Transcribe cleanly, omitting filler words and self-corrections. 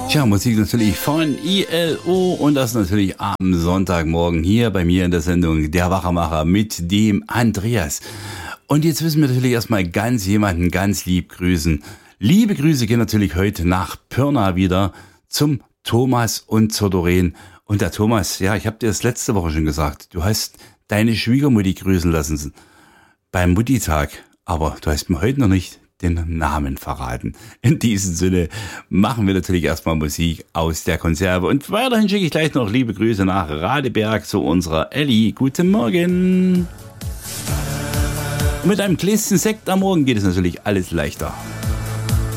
Tja, Musik natürlich von ILO und das natürlich am Sonntagmorgen hier bei mir in der Sendung Der Wachmacher mit dem Andreas. Und jetzt müssen wir natürlich erstmal jemanden ganz lieb grüßen. Liebe Grüße gehen natürlich heute nach Pirna wieder zum Thomas und zur Doreen. Und der Thomas, ja, ich habe dir das letzte Woche schon gesagt, du hast deine Schwiegermutti grüßen lassen beim Muttitag, aber du hast mir heute noch nicht den Namen verraten. In diesem Sinne machen wir natürlich erstmal Musik aus der Konserve und weiterhin schicke ich gleich noch liebe Grüße nach Radeberg zu unserer Elli. Guten Morgen! Und mit einem Gläschen Sekt am Morgen geht es natürlich alles leichter.